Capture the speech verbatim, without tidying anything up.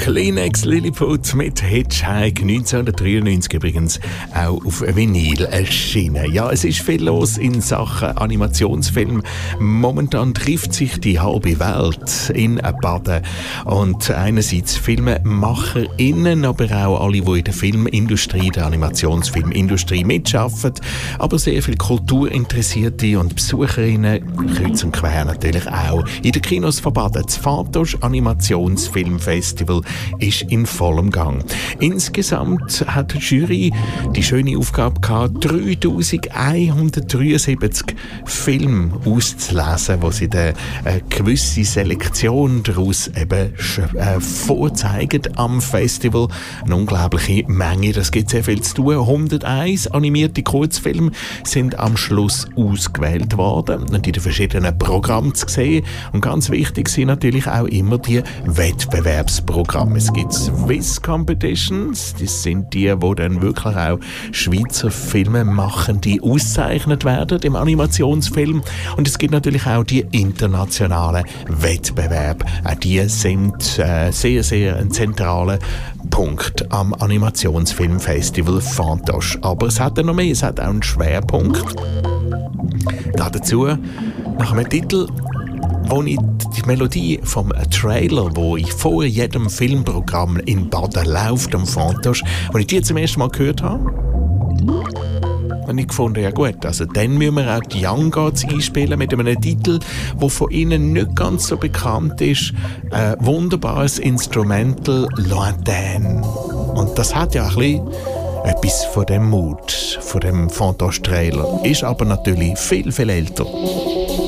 Kleenex Lilliput mit Hitchhike, neunzehnhundertdreiundneunzig übrigens auch auf Vinyl erschienen. Ja, es ist viel los in Sachen Animationsfilm. Momentan trifft sich die halbe Welt in Baden. Und einerseits FilmemacherInnen, aber auch alle, die in der Filmindustrie, der Animationsfilmindustrie mitarbeiten, aber sehr viele Kulturinteressierte und Besucherinnen, kreuz und quer natürlich auch. In den Kinos von Baden, das Fantosch Animationsfilmfestival ist in vollem Gang. Insgesamt hat die Jury die schöne Aufgabe gehabt, dreitausendeinhundertdreiundsiebzig Filme auszulesen, wo sie eine gewisse Selektion daraus eben äh, vorzeigen am Festival. Eine unglaubliche Menge, das gibt sehr viel zu tun. hunderteins animierte Kurzfilme sind am Schluss ausgewählt worden und in den verschiedenen Programmen zu sehen. Und ganz wichtig sind natürlich auch immer die Wettbewerbsprogramme. Es gibt Swiss Competitions, das sind die, wo dann wirklich auch Schweizer Filmemachende ausgezeichnet werden im Animationsfilm. Und es gibt natürlich auch die internationalen Wettbewerbe. Auch die sind äh, sehr, sehr ein zentraler Punkt am Animationsfilmfestival Fantosch. Aber es hat ja noch mehr, es hat auch einen Schwerpunkt. Da dazu nach einem Titel, wo ich die Melodie vom Trailer, wo ich vor jedem Filmprogramm in Baden läuft, am Fantosch, wo ich die zum ersten Mal gehört habe, habe ich gefunden, ja gut, also dann müssen wir auch die Young Gods einspielen mit einem Titel, der von ihnen nicht ganz so bekannt ist. Ein wunderbares Instrumental, Lointain. Und das hat ja ein bisschen etwas von dem Mut, von dem Fantosch-Trailer. Ist aber natürlich viel, viel älter.